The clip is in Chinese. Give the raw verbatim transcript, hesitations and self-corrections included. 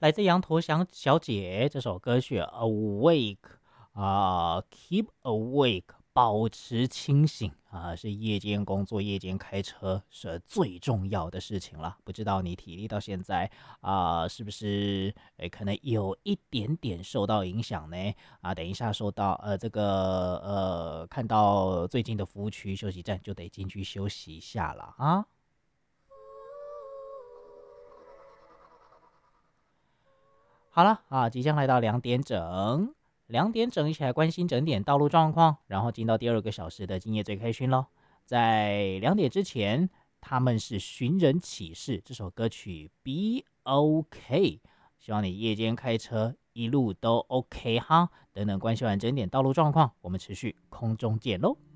来自羊驼小小姐这首歌曲《Awake》啊、呃、，Keep Awake，保持清醒啊、是夜间工作、夜间开车是最重要的事情了。不知道你体力到现在啊、呃是不是诶可能有一点点受到影响呢？啊，等一下收到呃这个呃看到最近的服务区休息站就得进去休息一下了啊。好了啊，即将来到两点整，两点整一起来关心整点道路状况，然后进到第二个小时的今夜最开勋喽。在两点之前，他们是寻人启事这首歌曲 Be OK，希望你夜间开车一路都 OK 哈。等等关心完整点道路状况，我们持续空中见喽。